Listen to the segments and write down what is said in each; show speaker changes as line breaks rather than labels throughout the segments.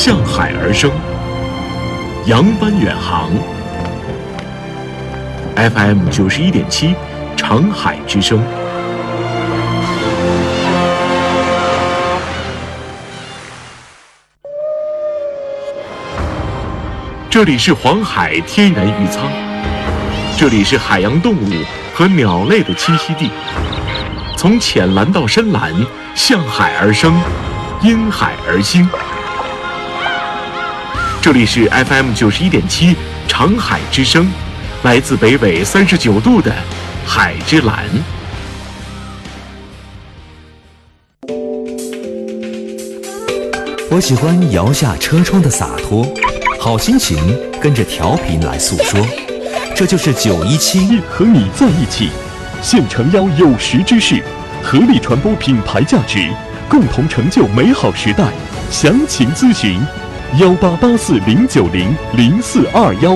向海而生，扬帆远航。FM 91.7，长海之声。这里是黄海天然渔舱，这里是海洋动物和鸟类的栖息地。从浅蓝到深蓝，向海而生，因海而兴。这里是 FM 91.7，长海之声，来自北纬39度的海之蓝。
我喜欢摇下车窗的洒脱，好心情跟着调频来诉说。这就是917
和你在一起，现诚邀有识之士，合力传播品牌价值，共同成就美好时代。详情咨询188409000421。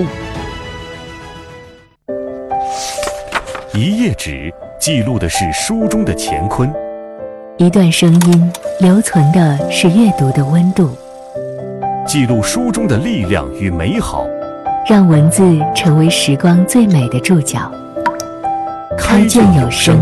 一页纸记录的是书中的乾坤，
一段声音留存的是阅读的温度，
记录书中的力量与美好，
让文字成为时光最美的注脚。开卷有声。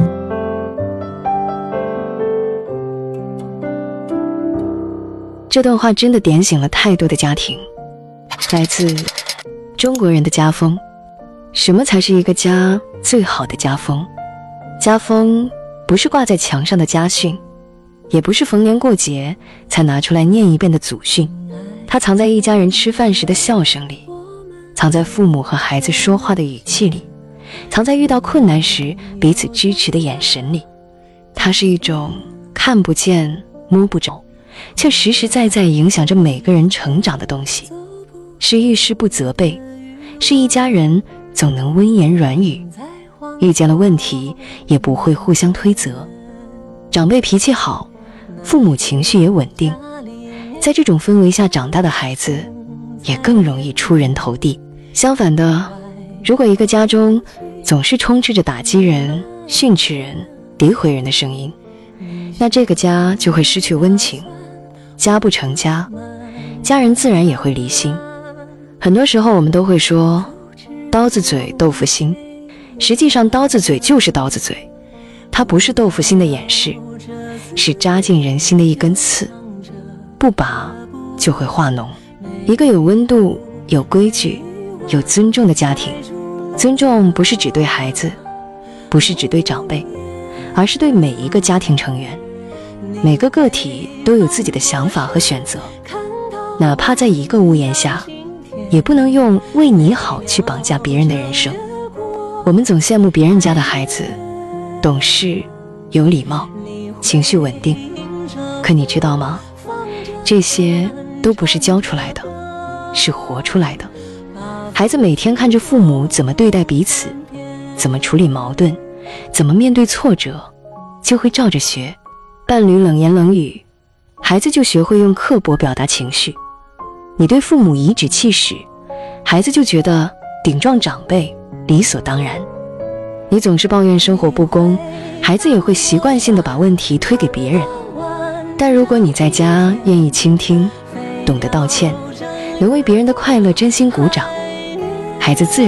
这段话真的点醒了太多的家庭，来自中国人的家风。什么才是一个家最好的家风？家风不是挂在墙上的家训，也不是逢年过节才拿出来念一遍的祖训，它藏在一家人吃饭时的笑声里，藏在父母和孩子说话的语气里，藏在遇到困难时彼此支持的眼神里。它是一种看不见摸不着，却实实在在影响着每个人成长的东西，是遇事不责备，是一家人总能温言软语，遇见了问题也不会互相推责。长辈脾气好，父母情绪也稳定，在这种氛围下长大的孩子也更容易出人头地。相反的，如果一个家中总是充斥着打击人、训斥人、诋毁人的声音，那这个家就会失去温情。家不成家，家人自然也会离心。很多时候我们都会说刀子嘴豆腐心，实际上刀子嘴就是刀子嘴，它不是豆腐心的掩饰，是扎进人心的一根刺，不拔就会化脓。一个有温度、有规矩、有尊重的家庭，尊重不是只对孩子，不是只对长辈，而是对每一个家庭成员。每个个体都有自己的想法和选择，哪怕在一个屋檐下，也不能用为你好去绑架别人的人生。我们总羡慕别人家的孩子懂事、有礼貌、情绪稳定，可你知道吗？这些都不是教出来的，是活出来的。孩子每天看着父母怎么对待彼此，怎么处理矛盾，怎么面对挫折，就会照着学。伴侣冷言冷语，孩子就学会用刻薄表达情绪。你对父母颐指气使，孩子就觉得顶撞长辈理所当然。你总是抱怨生活不公，孩子也会习惯性地把问题推给别人。但如果你在家愿意倾听，懂得道歉，能为别人的快乐真心鼓掌，孩子自然